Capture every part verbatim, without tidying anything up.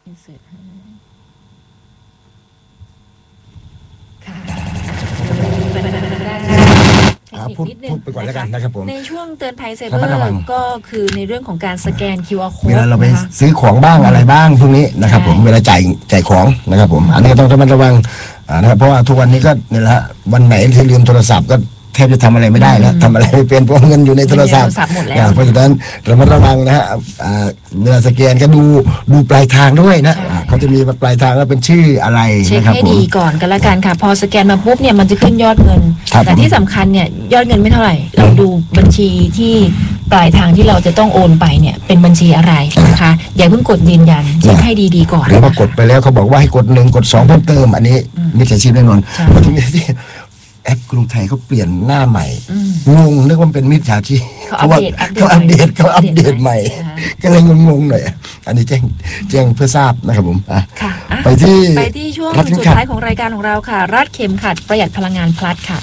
พูดพูดไปก่อนแล้วกันนะครับผมในช่วงเตือนภัยไซเบอร์ก็คือในเรื่องของการสแกน คิว อาร์ Code เวลาเราไปซื้อของบ้างอะไรบ้างพวกนี้นะครับผมเวลาจ่ายจ่ายของนะครับผมอันนี้ก็ต้องระมัดระวังนะครับเพราะว่าทุกวันนี้ก็นี่แหละวันไหนที่ลืมโทรศัพท์ก็แทบจะทำอะไรไม่ได้แล้วทำอะไรไม่เป็นเพราะเงินอยู่ในโทรศัพท์เพราะฉะนั้นระมัดระวังนะฮะเวลาสแกนก็ดูดูปลายทางด้วยนะเขาจะมีปลายทางว่าเป็นชื่ออะไรนะครับผมเช็คให้ดีก่อนกันละกันค่ะพอสแกนมาปุ๊บเนี่ยมันจะขึ้นยอดเงินแต่ที่สำคัญเนี่ยยอดเงินไม่เท่าไหร่เราดูบัญชีที่ปลายทางที่เราจะต้องโอนไปเนี่ยเป็นบัญชีอะไรนะคะอย่าเพิ่งกดยืนยันเช็คให้ดีๆก่อนหรือว่ากดไปแล้วเขาบอกว่าให้กดหนึ่งกดสองเพิ่มเติมอันนี้มิจฉาชีพแน่นอนเพราะทุกที่แอปกรุงไทยเขาเปลี่ยนหน้าใหม่งงนึกว่าเป็นมิจฉาชีพเพราะว่าเขาอัปเดตเขาอัปเดตใหม่ก็เลยงงๆหน่อยอันนี้แจ้งแจ้งเพื่อทราบนะครับผมไปที่ไปที่ช่วงสุดท้ายของรายการของเราค่ะรัดเข็มขัดประหยัดพลังงานพลัดค่ะ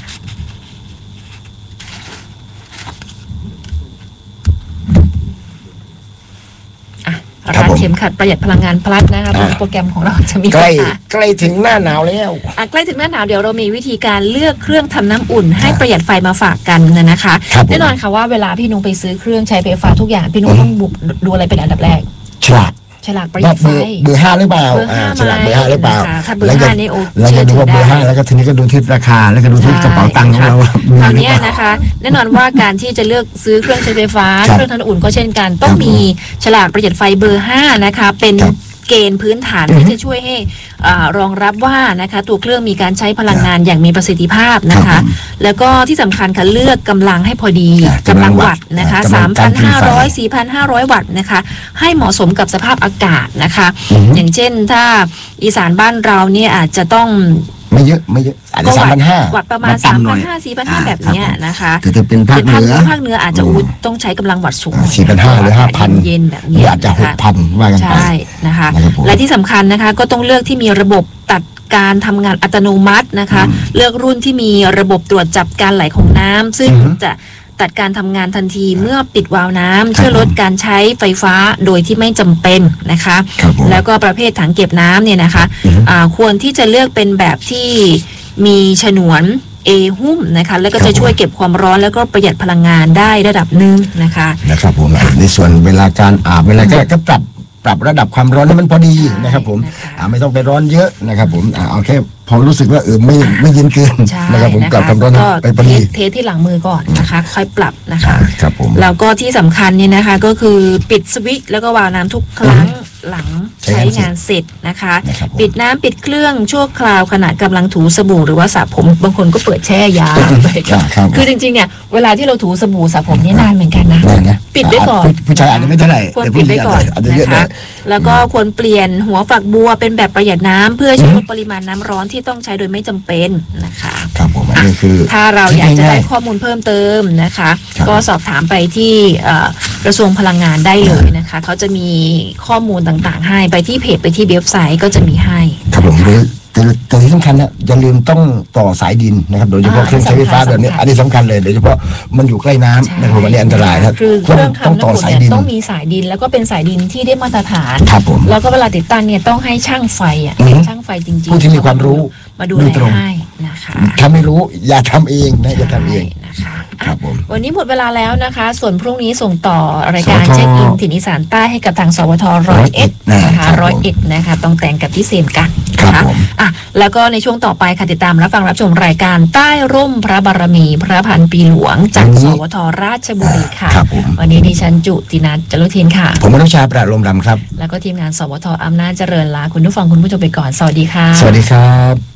รัดเข็มขัดประหยัดพลังงานพลัดนะคะโปรแกรมของเราจะมีใกล้ใกล้ถึงหน้าหนาวแล้วใกล้ถึงหน้าหนาวเดี๋ยวเรามีวิธีการเลือกเครื่องทำน้ำอุ่นให้ประหยัดไฟมาฝากกันนะคะแน่นอนค่ะว่าเวลาพี่นุ้งไปซื้อเครื่องใช้ไฟฟ้าทุกอย่างพี่นุ้งต้องดูอะไรเป็นอันดับแรกฉลากฉลากประหยัดไฟเบอร์ห้าหรือเปล่าฉลากเบอร์ห้าหรือเปล่าแล้วก็แล้วก็ดูว่าเบอร์ห้าแล้วก็ทีนี้ก็ดูที่ราคาแล้วก็ดูที่กระเป๋าตังค์ของเราตอนนี้นะคะแน่นอนว่าการที่จะเลือกซื้อเครื่องใช้ไฟฟ้าเครื่องทำน้ำอุ่นก็เช่นกันต้องมีฉลากประหยัดไฟเบอร์ห้านะคะเป็นเกณฑ์พื้นฐานที่จะช่วยให้รองรับว่านะคะตัวเครื่องมีการใช้พลังงานอย่างมีประสิทธิภาพนะคะแล้วก็ที่สำคัญค่ะเลือกกำลังให้พอดีกำลังวัตต์นะคะ สามพันห้าร้อย สี่พันห้าร้อย วัตต์นะคะให้เหมาะสมกับสภาพอากาศนะคะอย่างเช่นถ้าอีสานบ้านเราเนี่ยอาจจะต้องไม่เยอะไม่เยอะอาจจะสามพันห้าวัตต์ประมาณสามพันห้าสี่พันห้าแบบนี้นะคะแต่ถ้าเป็นภาคเหนือภาคเหนืออาจจะอุ้ต้องใช้กำลังวัตต์สูงสี่พันห้าหรือห้าพันเย็นแบบนี้อาจจะหกพันว่ากันไปใช่นะคะและที่สำคัญนะคะก็ต้องเลือกที่มีระบบตัดการทำงานอัตโนมัตินะคะเลือกรุ่นที่มีระบบตรวจจับการไหลของน้ำซึ่งจะตัดการทำงานทันทีเมื่อปิดวาล์วน้ำเพื่อลดการใช้ไฟฟ้าโดยที่ไม่จำเป็นนะคะแล้วก็ประเภทถังเก็บน้ำเนี่ยนะคะควรที่จะเลือกเป็นแบบที่มีฉนวนเอหุ้มนะคะแล้วก็จะช่วยเก็บความร้อนแล้วก็ประหยัดพลังงานได้ระดับหนึ่งนะคะนะครับผมในส่วนเวลาการอาบเวลาก็ปรับปรับระดับความร้อนให้มันพอดีนะครับผมอ่าไม่ต้องไปร้อนเยอะนะครับผมอ่าเอาแค่พอรู้สึกว่าเออไม่ไม่เย็นเกินนะครับผมปรับความร้อนไปพอดีเทสที่หลังมือก่อนนะคะค่อยปรับนะคะครับผมแล้วก็ที่สำคัญเนี่ยนะคะก็คือปิดสวิตช์แล้วก็วาล์วน้ำทุกครั้งหลังใช้งานเสร็จนะคะปิดน้ำปิดเครื่องชั่วคราวขณะกำลังถูสบู่หรือว่าสระผมบางคนก็เปิดแช่ยาวไปคือจริงๆเนี่ยเวลาที่เราถูสบู่สระผมนี่นานเหมือนกันนะปิดไว้ก่อนผู้ชายอาจจะไม่เท่าไหร่แต่ผู้หญิงอาจจะเยอะนะแล้วก็ควรเปลี่ยนหัวฝักบัวเป็นแบบประหยัดน้ำเพื่อช่วยลดปริมาณน้ำร้อนที่ต้องใช้โดยไม่จำเป็นนะคะครับผมอันนี้คือถ้าเราอยากจะได้ข้อมูลเพิ่มเติมนะคะก็สอบถามไปที่กระทรวงพลังงานได้เลยนะคะเขาจะมีข้อมูลต่างๆให้ไปที่เพจไปที่เว็บไซต์ก็จะมีให้ครับผมแต่แต่ที่สำคัญนะอย่าลืมต้องต่อสายดินนะครับโดยเฉพาะเครื่องใช้ไฟฟ้าแบบนี้อันนี้สำคัญเลยโดยเฉพาะมันอยู่ใกล้น้ำนะครับอันนี้อันตรายครับคือเครื่องทำน้ำอุ่นเนี่ยต้องมีสายดินแล้วก็เป็นสายดินที่ได้มาตรฐานครับผมแล้วก็เวลาติดตั้งเนี่ยต้องให้ช่างไฟอ่ะช่างไฟจริงๆผู้ที่มีความรู้มาดูแลให้นะคะถ้าไม่รู้อย่าทำเองนะอย่าทำเองนะคะครับผมวันนี้หมดเวลาแล้วนะคะส่วนพรุ่งนี้ส่งต่อรายการเช็คอินถิ่นอีสานใต้ให้กับทางสวทร้อยเอ็ดนะคะร้อยเอ็ดนะคะต้องแต่งกับพี่เซมกันนะคะอ่ะแล้วก็ในช่วงต่อไปค่ะติดตามรับฟังรับชมรายการใต้ร่มพระบารมีพระพันปีหลวงจากสวทราชบุรีค่ะวันนี้ดิฉันจุตินัทจรุทินค่ะผมมนุชาประลมรำครับแล้วก็ทีมงานสวทอำนาจเจริญลาคุณผู้ฟังคุณผู้ชมไปก่อนสวัสดีค่ะสวัสดีครับ